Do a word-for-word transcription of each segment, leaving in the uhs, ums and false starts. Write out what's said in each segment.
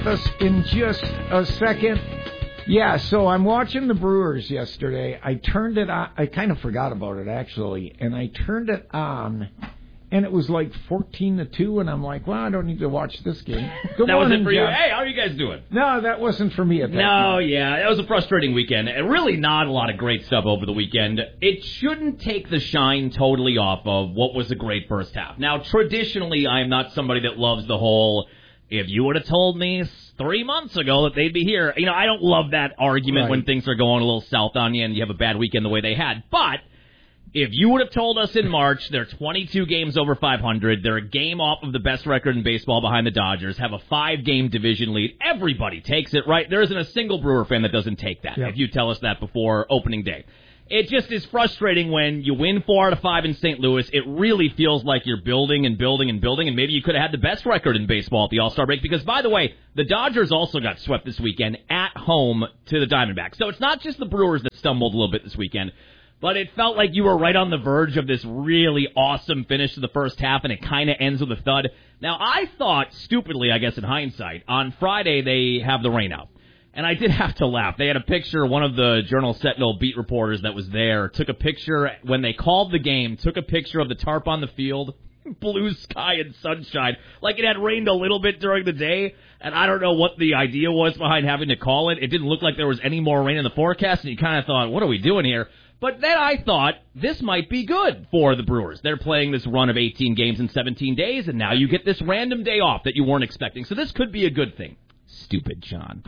us in just a second. Yeah, so I'm watching the Brewers yesterday. I turned it on. I kind of forgot about it, actually. And I turned it on, and it was like fourteen to two, and I'm like, well, I don't need to watch this game. Good that morning, wasn't for you. John. Hey, how are you guys doing? No, that wasn't for me at that No, point. yeah, it was a frustrating weekend. And really not a lot of great stuff over the weekend. It shouldn't take the shine totally off of what was a great first half. Now, traditionally, I'm not somebody that loves the whole, if you would have told me three months ago that they'd be here. You know, I don't love that argument Right. when things are going a little south on you and you have a bad weekend the way they had. But if you would have told us in March they're twenty-two games over five hundred, they're a game off of the best record in baseball behind the Dodgers, have a five-game division lead, everybody takes it, right? There isn't a single Brewer fan that doesn't take that, Yep. if you tell us that before opening day. It just is frustrating when you win four out of five in Saint Louis. It really feels like you're building and building and building, and maybe you could have had the best record in baseball at the All-Star break because, by the way, the Dodgers also got swept this weekend at home to the Diamondbacks. So it's not just the Brewers that stumbled a little bit this weekend, but it felt like you were right on the verge of this really awesome finish to the first half, and it kind of ends with a thud. Now, I thought, stupidly, I guess in hindsight, on Friday they have the rain out. And I did have to laugh. They had a picture, one of the Journal-Sentinel beat reporters that was there took a picture when they called the game, took a picture of the tarp on the field, blue sky and sunshine, like it had rained a little bit during the day. And I don't know what the idea was behind having to call it. It didn't look like there was any more rain in the forecast, and you kind of thought, what are we doing here? But then I thought, this might be good for the Brewers. They're playing this run of eighteen games in seventeen days, and now you get this random day off that you weren't expecting. So this could be a good thing. Stupid, John.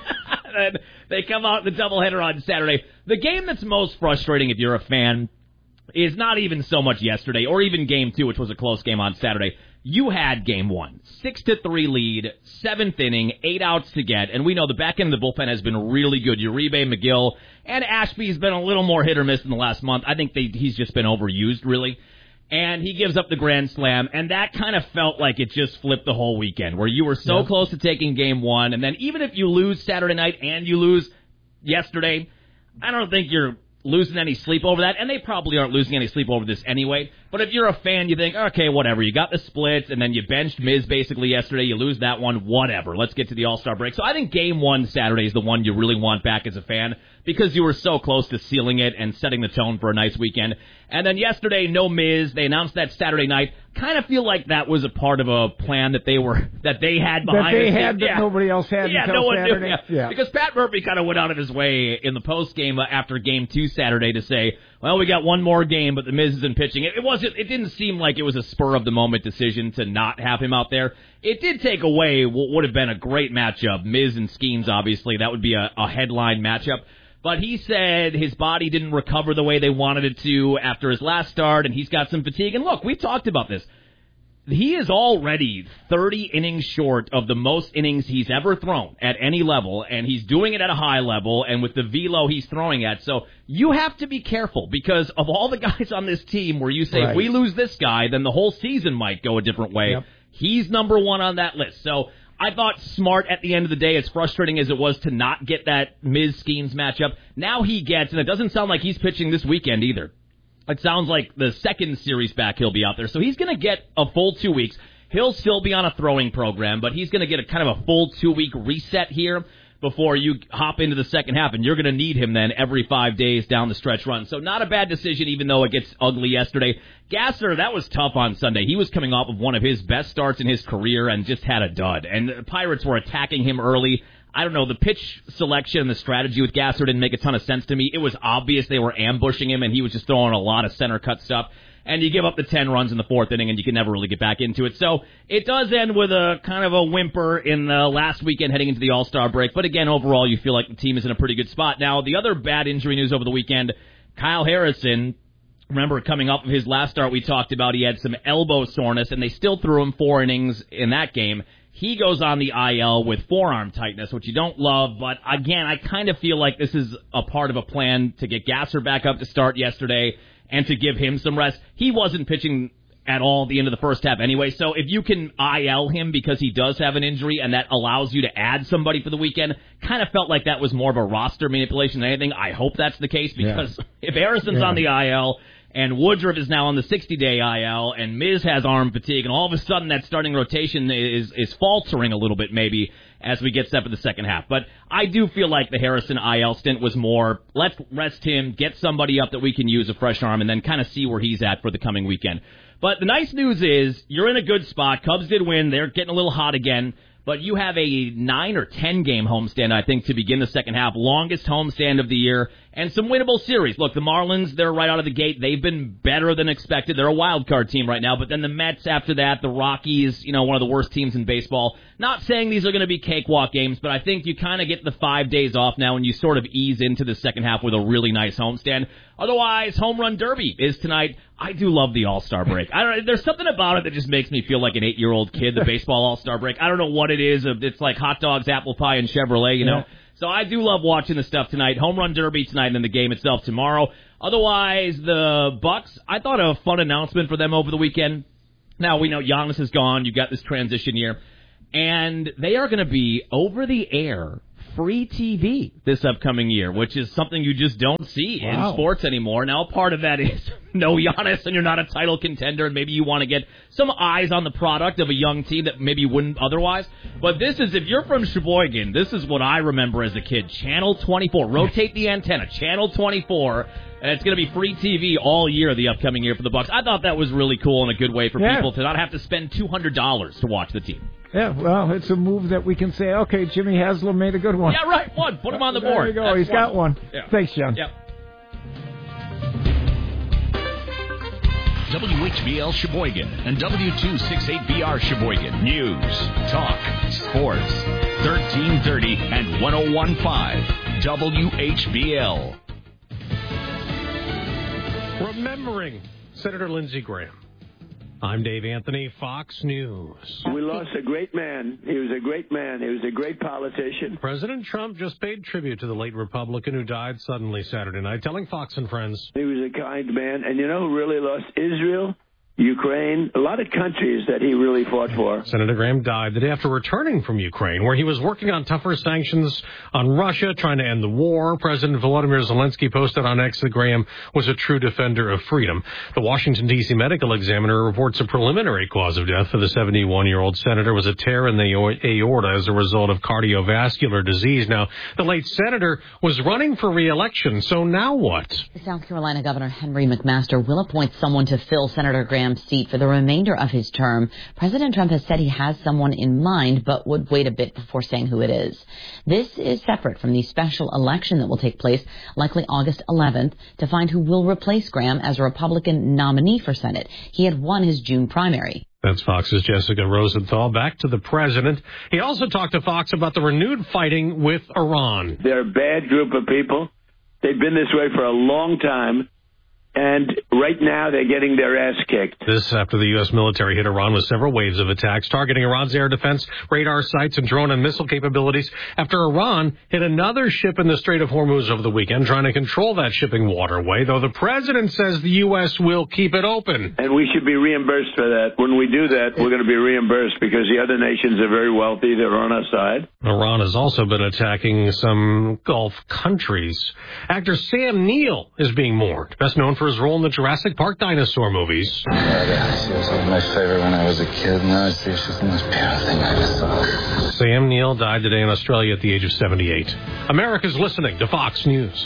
And they come out in the doubleheader on Saturday. The game that's most frustrating if you're a fan is not even so much yesterday or even game two, which was a close game on Saturday. You had game one, six to three lead, seventh inning, eight outs to get, and we know the back end of the bullpen has been really good. Uribe, McGill, and Ashby's been a little more hit or miss in the last month. I think they, he's just been overused, really. And he gives up the grand slam, and that kind of felt like it just flipped the whole weekend, where you were so Yep. close to taking game one, and then even if you lose Saturday night and you lose yesterday, I don't think you're losing any sleep over that, and they probably aren't losing any sleep over this anyway. But if you're a fan, you think, okay, whatever. You got the splits, and then you benched Miz basically yesterday. You lose that one, whatever. Let's get to the All-Star break. So I think game one Saturday is the one you really want back as a fan because you were so close to sealing it and setting the tone for a nice weekend. And then yesterday, no Miz. They announced that Saturday night. Kind of feel like that was a part of a plan that they were that they had behind That they the had scenes. that Yeah. nobody else had Yeah, until no one Saturday. knew. Yeah. Yeah. Because Pat Murphy kind of went out of his way in the post game after game two Saturday to say, well, we got one more game, but the Miz isn't pitching. It, it wasn't. It didn't seem like it was a spur of the moment decision to not have him out there. It did take away what would have been a great matchup. Miz and Skeens, obviously, that would be a, a headline matchup. But he said his body didn't recover the way they wanted it to after his last start, and he's got some fatigue. And look, we've talked about this. He is already thirty innings short of the most innings he's ever thrown at any level, and he's doing it at a high level and with the velo he's throwing at. So you have to be careful because of all the guys on this team where you say, Right. if we lose this guy, then the whole season might go a different way. Yep. He's number one on that list. So I thought smart at the end of the day, as frustrating as it was to not get that Miz Skeens matchup. Now he gets, and it doesn't sound like he's pitching this weekend either. It sounds like the second series back he'll be out there. So he's going to get a full two weeks. He'll still be on a throwing program, but he's going to get a kind of a full two-week reset here before you hop into the second half, and you're going to need him then every five days down the stretch run. So not a bad decision, even though it gets ugly yesterday. Gasser, that was tough on Sunday. He was coming off of one of his best starts in his career and just had a dud. And the Pirates were attacking him early. I don't know, the pitch selection and the strategy with Gasser didn't make a ton of sense to me. It was obvious they were ambushing him, and he was just throwing a lot of center cut stuff. And you give up the ten runs in the fourth inning, and you can never really get back into it. So it does end with a kind of a whimper in the last weekend heading into the All-Star break. But again, overall, you feel like the team is in a pretty good spot. Now, the other bad injury news over the weekend, Kyle Harrison, remember coming off of his last start we talked about, he had some elbow soreness, and they still threw him four innings in that game. He goes on the I L with forearm tightness, which you don't love. But again, I kind of feel like this is a part of a plan to get Gasser back up to start yesterday and to give him some rest. He wasn't pitching at all at the end of the first half anyway. So if you can I L him because he does have an injury and that allows you to add somebody for the weekend, kind of felt like that was more of a roster manipulation than anything. I hope that's the case because yeah. if Harrison's yeah. on the I L and Woodruff is now on the sixty-day I L, and Miz has arm fatigue, and all of a sudden that starting rotation is is faltering a little bit maybe, as we get set for the second half. But I do feel like the Harrison I L stint was more, let's rest him, get somebody up that we can use, a fresh arm, and then kind of see where he's at for the coming weekend. But the nice news is you're in a good spot. Cubs did win. They're getting a little hot again. But you have a nine or ten game homestand, I think, to begin the second half. Longest homestand of the year. And some winnable series. Look, the Marlins, they're right out of the gate. They've been better than expected. They're a wild card team right now. But then the Mets after that, the Rockies, you know, one of the worst teams in baseball. Not saying these are going to be cakewalk games, but I think you kind of get the five days off now and you sort of ease into the second half with a really nice homestand. Otherwise, Home Run Derby is tonight. I do love the All-Star break. I don't. There's something about it that just makes me feel like an eight-year-old kid, the baseball All-Star break. I don't know what it is. It's like hot dogs, apple pie, and Chevrolet, you know. Yeah. So I do love watching the stuff tonight. Home Run Derby tonight and then the game itself tomorrow. Otherwise, the Bucks, I thought a fun announcement for them over the weekend. Now, we know Giannis is gone. You've got this transition year. And they are going to be over-the-air free T V this upcoming year, which is something you just don't see wow. in sports anymore. Now, part of that is no Giannis and you're not a title contender, and maybe you want to get some eyes on the product of a young team that maybe you wouldn't otherwise. But this is, if you're from Sheboygan, this is what I remember as a kid. Channel twenty-four. Rotate the antenna. Channel twenty-four. And it's going to be free T V all year, the upcoming year for the Bucks. I thought that was really cool and a good way for yeah. people to not have to spend two hundred dollars to watch the team. Yeah, well, it's a move that we can say, okay, Jimmy Haslam made a good one. Yeah, right, one. Put him on the board. There you go. That's He's one. got one. Yeah. Thanks, John. Yep. W H B L Sheboygan and W two sixty-eight B R Sheboygan. News, talk, sports. thirteen thirty and one oh one point five W H B L. Remembering Senator Lindsey Graham. I'm Dave Anthony, Fox News. We lost a great man. He was a great man. He was a great politician. President Trump just paid tribute to the late Republican who died suddenly Saturday night, telling Fox and Friends. He was a kind man. And you know who really lost? Israel, Ukraine, a lot of countries that he really fought for. Senator Graham died the day after returning from Ukraine, where he was working on tougher sanctions on Russia, trying to end the war. President Volodymyr Zelensky posted on X that Graham was a true defender of freedom. The Washington, D C Medical Examiner reports a preliminary cause of death for the seventy-one-year-old senator was a tear in the aorta as a result of cardiovascular disease. Now, the late senator was running for re-election, so now what? South Carolina Governor Henry McMaster will appoint someone to fill Senator Graham's seat for the remainder of his term. President Trump has said he has someone in mind, but would wait a bit before saying who it is. This is separate from the special election that will take place likely August eleventh to find who will replace Graham as a Republican nominee for Senate. He had won his June primary. That's Fox's Jessica Rosenthal. Back to the president. He also talked to Fox about the renewed fighting with Iran. They're a bad group of people. They've been this way for a long time. And right now, they're getting their ass kicked. This after the U S military hit Iran with several waves of attacks, targeting Iran's air defense, radar sites, and drone and missile capabilities. After Iran hit another ship in the Strait of Hormuz over the weekend, trying to control that shipping waterway, though the president says the U S will keep it open. And we should be reimbursed for that. When we do that, we're going to be reimbursed because the other nations are very wealthy. They're on our side. Iran has also been attacking some Gulf countries. Actor Sam Neill is being mourned, best known for his role in the Jurassic Park dinosaur movies. Oh, yeah, she was like my favorite when I was a kid. Now I see she's the most beautiful thing I ever saw. Sam Neill died today in Australia at the age of seventy-eight. America's listening to Fox News.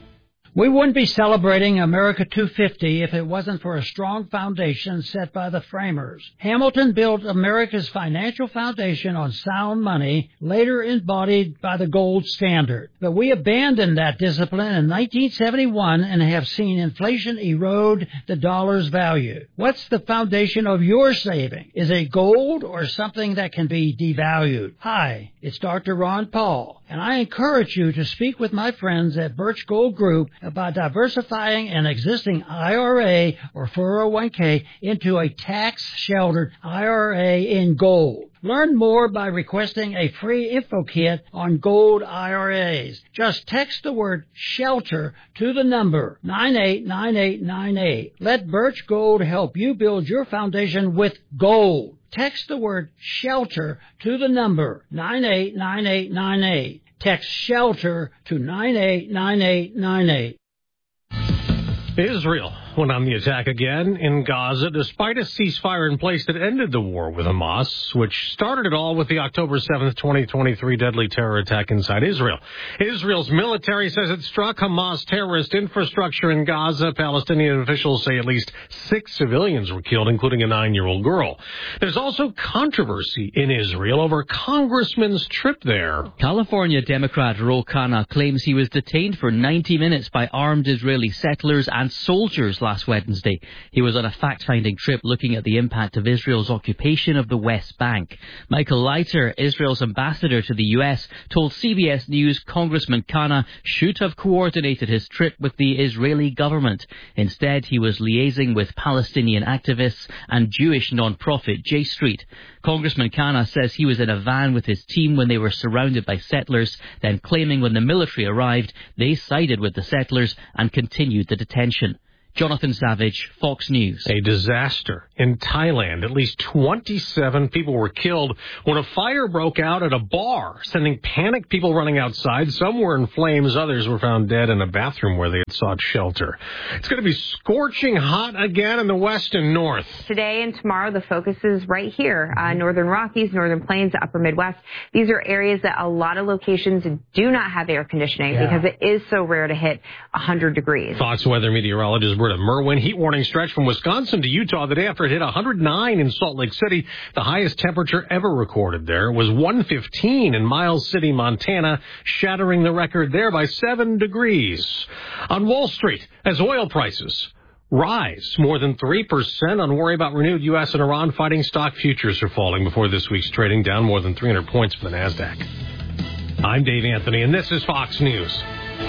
We wouldn't be celebrating America two fifty if it wasn't for a strong foundation set by the framers. Hamilton built America's financial foundation on sound money, later embodied by the gold standard. But we abandoned that discipline in nineteen seventy-one and have seen inflation erode the dollar's value. What's the foundation of your saving? Is it gold or something that can be devalued? Hi, it's Doctor Ron Paul, and I encourage you to speak with my friends at Birch Gold Group about diversifying an existing I R A or four oh one k into a tax-sheltered I R A in gold. Learn more by requesting a free info kit on gold I R As. Just text the word SHELTER to the number nine eight nine eight nine eight. Let Birch Gold help you build your foundation with gold. Text the word SHELTER to the number nine eight nine eight nine eight. Text SHELTER to nine eight nine eight nine eight. Israel went on the attack again in Gaza, despite a ceasefire in place that ended the war with Hamas, which started it all with the October seventh, twenty twenty-three deadly terror attack inside Israel. Israel's military says it struck Hamas terrorist infrastructure in Gaza. Palestinian officials say at least six civilians were killed, including a nine-year-old girl. There's also controversy in Israel over a congressman's trip there. California Democrat Ro Khanna claims he was detained for ninety minutes by armed Israeli settlers and soldiers last Wednesday. He was on a fact-finding trip looking at the impact of Israel's occupation of the West Bank. Michael Leiter, Israel's ambassador to the U S, told C B S News Congressman Khanna should have coordinated his trip with the Israeli government. Instead, he was liaising with Palestinian activists and Jewish non-profit J Street. Congressman Khanna says he was in a van with his team when they were surrounded by settlers, then claiming when the military arrived, they sided with the settlers and continued the detention. Jonathan Savage, Fox News. A disaster in Thailand. At least twenty-seven people were killed when a fire broke out at a bar, sending panicked people running outside. Some were in flames. Others were found dead in a bathroom where they had sought shelter. It's going to be scorching hot again in the west and north. Today and tomorrow, the focus is right here. Uh, Northern Rockies, Northern Plains, Upper Midwest. These are areas that a lot of locations do not have air conditioning yeah. because it is so rare to hit one hundred degrees. Fox weather meteorologist Britta Merwin. Heat warning stretch from Wisconsin to Utah the day after it hit one hundred nine in Salt Lake City. The highest temperature ever recorded there was one fifteen in Miles City, Montana, shattering the record there by seven degrees. On Wall Street, as oil prices rise more than three percent on worry about renewed U S and Iran fighting, stock futures are falling before this week's trading, down more than three hundred points for the NASDAQ. I'm Dave Anthony, and this is Fox News.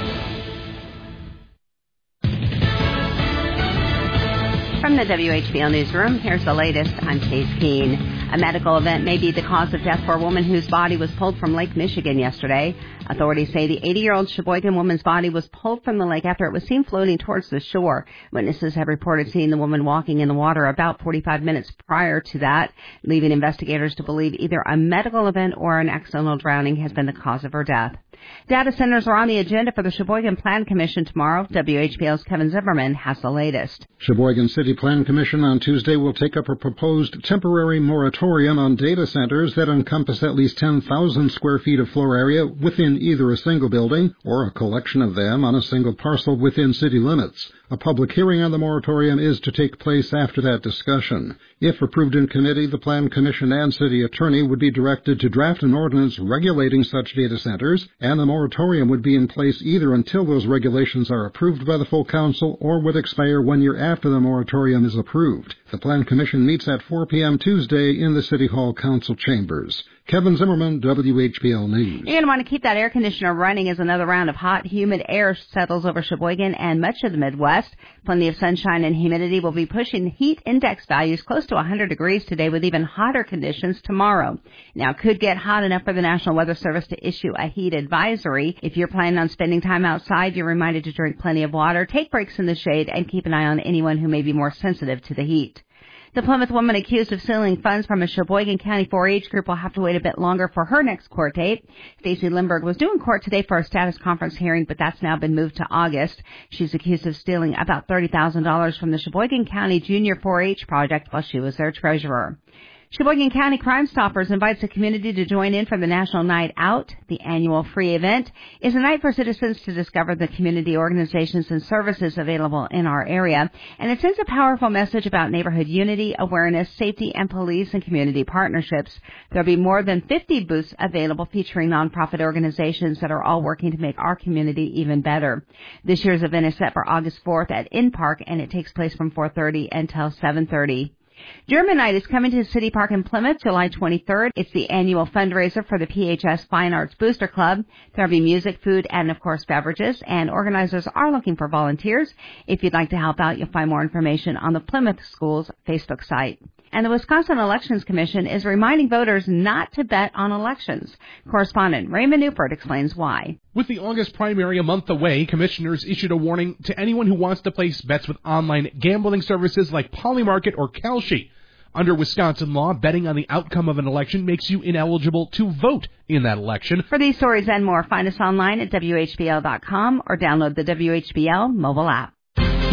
From the W H B L Newsroom, here's the latest. I'm Chase Keene. A medical event may be the cause of death for a woman whose body was pulled from Lake Michigan yesterday. Authorities say the eighty-year-old Sheboygan woman's body was pulled from the lake after it was seen floating towards the shore. Witnesses have reported seeing the woman walking in the water about forty-five minutes prior to that, leaving investigators to believe either a medical event or an accidental drowning has been the cause of her death. Data centers are on the agenda for the Sheboygan Plan Commission tomorrow. W H B L's Kevin Zimmerman has the latest. Sheboygan City Plan Commission on Tuesday will take up a proposed temporary moratorium on data centers that encompass at least ten thousand square feet of floor area within either a single building or a collection of them on a single parcel within city limits. A public hearing on the moratorium is to take place after that discussion. If approved in committee, the Plan Commission and city attorney would be directed to draft an ordinance regulating such data centers, and the moratorium would be in place either until those regulations are approved by the full council or would expire one year after the moratorium is approved. The Plan Commission meets at four p.m. Tuesday in the City Hall Council chambers. Kevin Zimmerman, W H B L News. You're going to want to keep that air conditioner running as another round of hot, humid air settles over Sheboygan and much of the Midwest. Plenty of sunshine and humidity will be pushing heat index values close to one hundred degrees today, with even hotter conditions tomorrow. Now, it could get hot enough for the National Weather Service to issue a heat advisory. If you're planning on spending time outside, you're reminded to drink plenty of water, take breaks in the shade, and keep an eye on anyone who may be more sensitive to the heat. The Plymouth woman accused of stealing funds from a Sheboygan County four H group will have to wait a bit longer for her next court date. Stacey Lindbergh was due in court today for a status conference hearing, but that's now been moved to August. She's accused of stealing about thirty thousand dollars from the Sheboygan County Junior four H project while she was their treasurer. Sheboygan County Crime Stoppers invites the community to join in for the National Night Out. The annual free event is a night for citizens to discover the community organizations and services available in our area, and it sends a powerful message about neighborhood unity, awareness, safety, and police and community partnerships. There'll be more than fifty booths available featuring nonprofit organizations that are all working to make our community even better. This year's event is set for August fourth at Inn Park, and it takes place from four thirty until seven thirty. German Night is coming to City Park in Plymouth July twenty-third. It's the annual fundraiser for the P H S Fine Arts Booster Club. There'll be music, food, and, of course, beverages, and organizers are looking for volunteers. If you'd like to help out, you'll find more information on the Plymouth Schools Facebook site. And the Wisconsin Elections Commission is reminding voters not to bet on elections. Correspondent Raymond Newport explains why. With the August primary a month away, commissioners issued a warning to anyone who wants to place bets with online gambling services like Polymarket or Kalshi. Under Wisconsin law, betting on the outcome of an election makes you ineligible to vote in that election. For these stories and more, find us online at W H B L dot com or download the W H B L mobile app.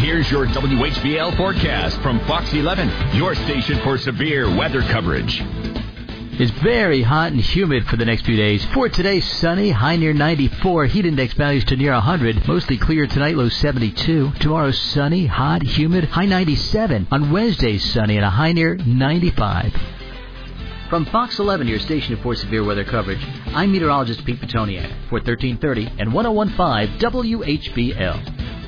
Here's your W H B L forecast from Fox eleven, your station for severe weather coverage. It's very hot and humid for the next few days. For today, sunny, high near ninety-four, heat index values to near one hundred. Mostly clear tonight, low seventy-two. Tomorrow, sunny, hot, humid, high ninety-seven. On Wednesday, sunny and a high near ninety-five. From Fox eleven, your station for severe weather coverage, I'm meteorologist Pete Petoniak for thirteen thirty and ten fifteen W H B L.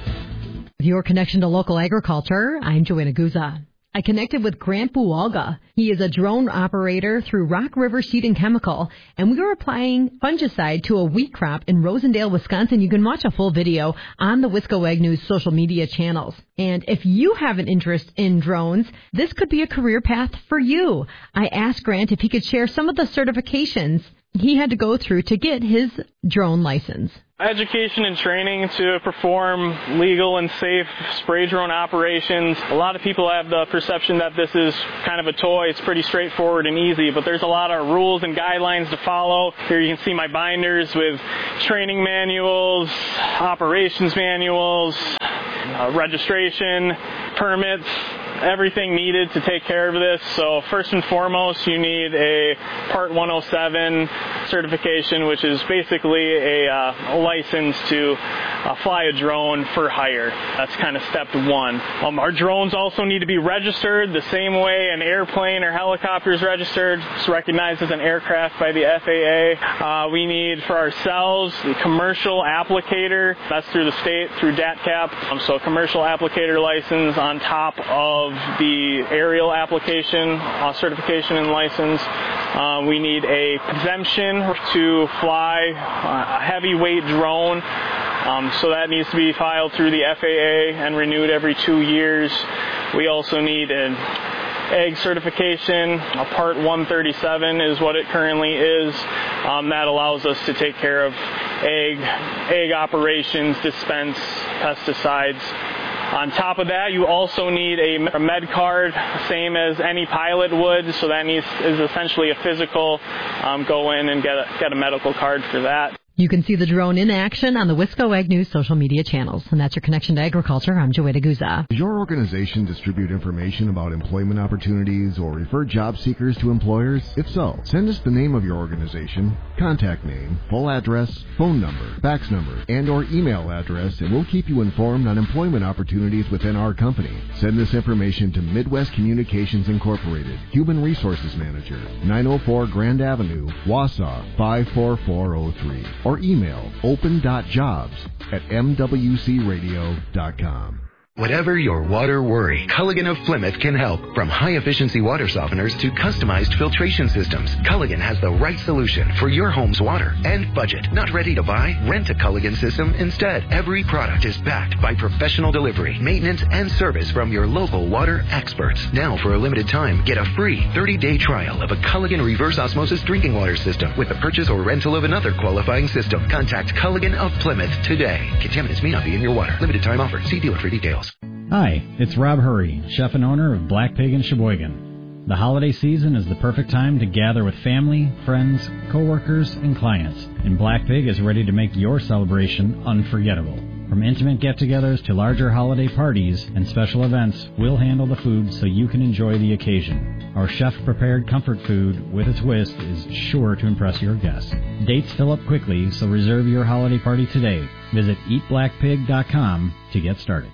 With your connection to local agriculture, I'm Joanna Guza. I connected with Grant Buwalga. He is a drone operator through Rock River Seed and Chemical, and we were applying fungicide to a wheat crop in Rosendale, Wisconsin. You can watch a full video on the Wisco Ag News social media channels. And if you have an interest in drones, this could be a career path for you. I asked Grant if he could share some of the certifications he had to go through to get his drone license. Education and training to perform legal and safe spray drone operations. A lot of people have the perception that this is kind of a toy. It's pretty straightforward and easy, but there's a lot of rules and guidelines to follow. Here you can see my binders with training manuals, operations manuals, uh, registration, permits, everything needed to take care of this. So first and foremost, you need a Part one oh seven certification, which is basically a, uh, a license to uh, fly a drone for hire. That's kind of step one. Um, our drones also need to be registered the same way an airplane or helicopter is registered. It's recognized as an aircraft by the F A A. Uh, we need for ourselves the commercial applicator. That's through the state, through D A T C A P. Um, so a commercial applicator license on top of the aerial application uh, certification and license. Uh, we need a exemption to fly a heavyweight drone. Um, so that needs to be filed through the F A A and renewed every two years. We also need an egg certification. A Part one thirty-seven is what it currently is. Um, that allows us to take care of egg, egg operations, dispense pesticides. On top of that, you also need a, a med card, same as any pilot would. So that needs is essentially a physical. Um, go in and get a, get a medical card for that. You can see the drone in action on the Wisco Ag News social media channels. And that's your connection to agriculture. I'm Joanna Guza. Does your organization distribute information about employment opportunities or refer job seekers to employers? If so, send us the name of your organization, contact name, full address, phone number, fax number, and or email address, and we'll keep you informed on employment opportunities within our company. Send this information to Midwest Communications Incorporated, Human Resources Manager, nine oh four Grand Avenue, Wausau, five four four oh three. Or email open dot jobs at m w c radio dot com. Whatever your water worry, Culligan of Plymouth can help. From high-efficiency water softeners to customized filtration systems, Culligan has the right solution for your home's water and budget. Not ready to buy? Rent a Culligan system instead. Every product is backed by professional delivery, maintenance, and service from your local water experts. Now, for a limited time, get a free thirty-day trial of a Culligan reverse osmosis drinking water system with the purchase or rental of another qualifying system. Contact Culligan of Plymouth today. Contaminants may not be in your water. Limited time offer. See dealer for details. Hi, it's Rob Hurry, chef and owner of Black Pig in Sheboygan. The holiday season is the perfect time to gather with family, friends, coworkers, and clients, and Black Pig is ready to make your celebration unforgettable. From intimate get-togethers to larger holiday parties and special events, we'll handle the food so you can enjoy the occasion. Our chef-prepared comfort food with a twist is sure to impress your guests. Dates fill up quickly, so reserve your holiday party today. Visit eat black pig dot com to get started.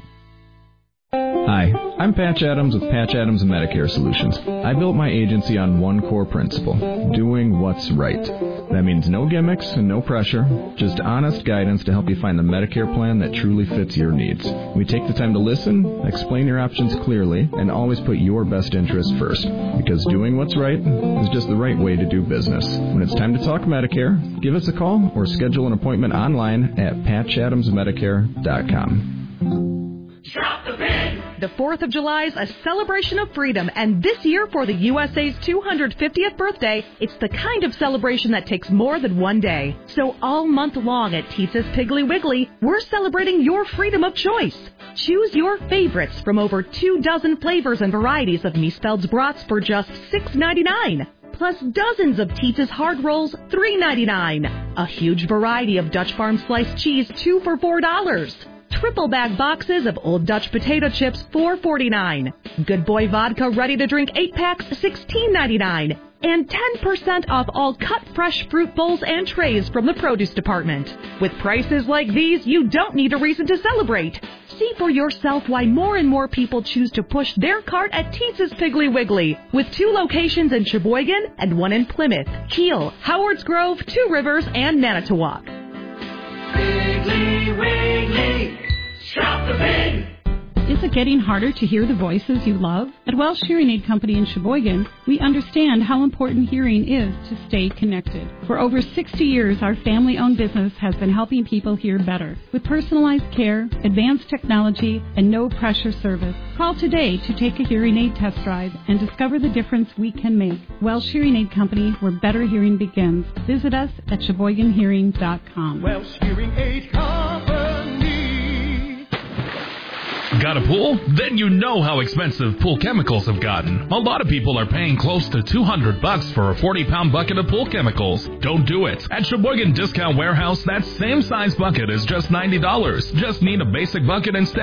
Hi, I'm Patch Adams with Patch Adams Medicare Solutions. I built my agency on one core principle, doing what's right. That means no gimmicks and no pressure, just honest guidance to help you find the Medicare plan that truly fits your needs. We take the time to listen, explain your options clearly, and always put your best interest first. Because doing what's right is just the right way to do business. When it's time to talk Medicare, give us a call or schedule an appointment online at patch adams medicare dot com. Shop the pig! The fourth of July is a celebration of freedom, and this year for the U S A's two hundred fiftieth birthday, it's the kind of celebration that takes more than one day. So all month long at Teetza's Piggly Wiggly, we're celebrating your freedom of choice. Choose your favorites from over two dozen flavors and varieties of Miesfeld's brats for just six ninety-nine. Plus dozens of Teetza's hard rolls, three ninety-nine. A huge variety of Dutch Farm sliced cheese, two for four dollars. triple bag boxes of Old Dutch potato chips, four forty-nine. Good Boy Vodka ready to drink eight packs, sixteen ninety-nine. And ten percent off all cut fresh fruit bowls and trays from the produce department. With prices like these, you don't need a reason to celebrate. See for yourself why more and more people choose to push their cart at Teetz's Piggly Wiggly, with two locations in Sheboygan and one in Plymouth, Kiel, Howards Grove, Two Rivers, and Manitowoc. Piggly Wiggly, shop the pig. Is it getting harder to hear the voices you love? At Welsh Hearing Aid Company in Sheboygan, we understand how important hearing is to stay connected. For over sixty years, our family-owned business has been helping people hear better. With personalized care, advanced technology, and no-pressure service. Call today to take a hearing aid test drive and discover the difference we can make. Welsh Hearing Aid Company, where better hearing begins. Visit us at sheboygan hearing dot com. Welsh Hearing Aid Company. Got a pool? Then you know how expensive pool chemicals have gotten. A lot of people are paying close to two hundred bucks for a forty pound bucket of pool chemicals. Don't do it. At Sheboygan Discount Warehouse, that same size bucket is just ninety dollars. Just need a basic bucket instead.